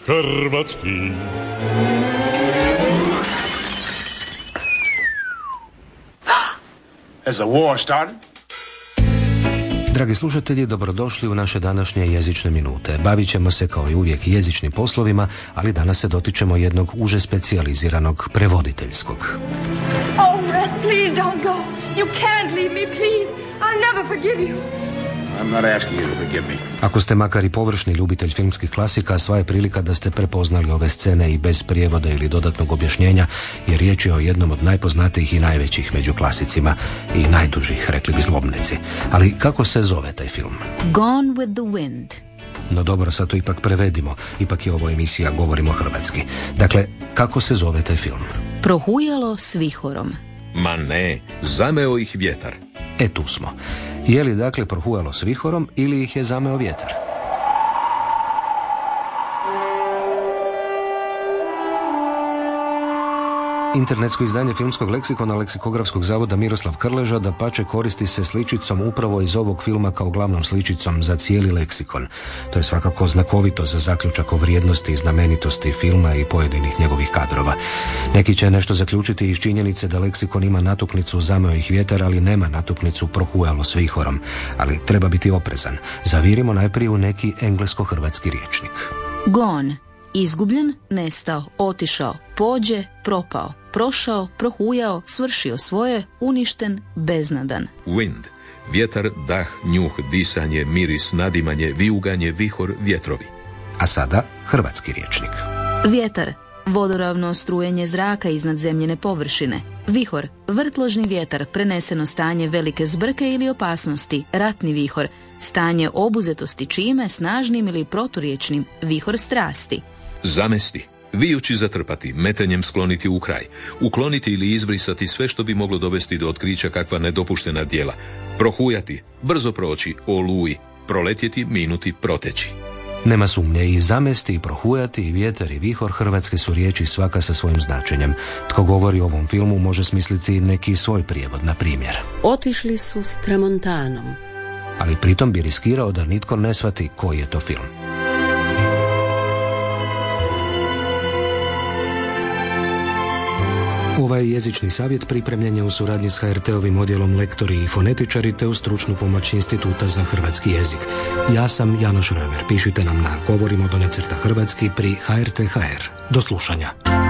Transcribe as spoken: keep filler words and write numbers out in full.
hrvatski. Has the war started? Dragi slušatelji, dobrodošli u naše današnje jezične minute. Bavit ćemo se kao i uvijek jezičnim poslovima, ali danas se dotičemo jednog uže specijaliziranog prevoditeljskog. Oh, Red, please don't go. You can't leave me, please. I'll never forgive you. I'm not asking you to forgive me. Ako ste makar i površni ljubitelj filmskih klasika, sva je prilika da ste prepoznali ove scene i bez prijevoda ili dodatnog objašnjenja, jer riječ je o jednom od najpoznatijih i najvećih među klasicima i najdužih, rekli bi zlobnici. Ali kako se zove taj film? Gone with the Wind. No dobro, sad to ipak prevedimo, ipak je ovo emisija Govorimo hrvatski. Dakle, kako se zove taj film? Prohujalo s vihorom. Ma ne, zameo ih vjetar. E, tu smo. Je li dakle prohujalo s vihorom ili ih je zameo vjetar? Internetsko izdanje filmskog leksikona Leksikografskog zavoda Miroslav Krleža dapače koristi se sličicom upravo iz ovog filma kao glavnom sličicom za cijeli leksikon. To je svakako znakovito za zaključak o vrijednosti i znamenitosti filma i pojedinih njegovih kadrova. Neki će nešto zaključiti iz činjenice da leksikon ima natuknicu zameo ih vjetar, ali nema natuknicu prohujalo s vihorom. Ali treba biti oprezan. Zavirimo najprije u neki englesko-hrvatski rječnik. Gone. Izgubljen, nestao, otišao, pođe, propao, prošao, prohujao, svršio svoje, uništen, beznadan. Wind. Vjetar, dah, njuh, disanje, miris, nadimanje, vijuganje, vihor, vjetrovi. A sada hrvatski rječnik. Vjetar. Vodoravno strujenje zraka iznad zemljine površine. Vihor. Vrtložni vjetar, preneseno stanje velike zbrke ili opasnosti. Ratni vihor. Stanje obuzetosti čime, snažnim ili proturječnim. Vihor strasti. Zamesti. Vijući zatrpati, metenjem skloniti u kraj. Ukloniti ili izbrisati sve što bi moglo dovesti do otkrića kakva nedopuštena djela. Prohujati, brzo proći, oluji. Proletjeti, minuti, proteći. Nema sumnje, i zamesti, i prohujati, i vjetar, i vihor hrvatske su riječi svaka sa svojim značenjem. Tko govori o ovom filmu može smisliti neki svoj prijevod, na primjer. Otišli su s tramontanom. Ali pritom bi riskirao da nitko ne shvati koji je to film. Ovaj jezični savjet pripremljen je u suradnji s ha er te-ovim odjelom Lektori i fonetičari te u stručnu pomoć Instituta za hrvatski jezik. Ja sam Janoš Römer. Pišite nam na govorimo do crta hrvatski pri ha er te tačka ha er. Do slušanja.